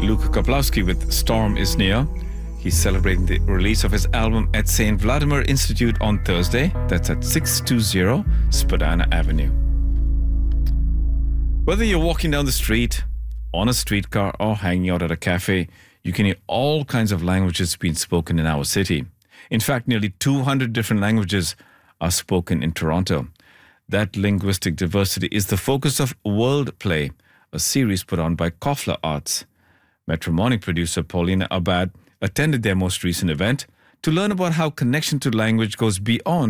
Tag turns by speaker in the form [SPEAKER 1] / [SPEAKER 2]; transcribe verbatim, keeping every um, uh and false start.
[SPEAKER 1] Luke Kaplowski with Storm is Near. He's celebrating the release of his album at Saint Vladimir Institute on Thursday. That's at six twenty Spadina Avenue. Whether you're walking down the street, on a streetcar, or hanging out at a cafe, you can hear all kinds of languages being spoken in our city. In fact, nearly two hundred different languages are spoken in Toronto. That linguistic diversity is the focus of World Play, a series put on by Koffler Arts. Metro Morning producer Paulina Abad attended their most recent event to learn about how connection to language goes beyond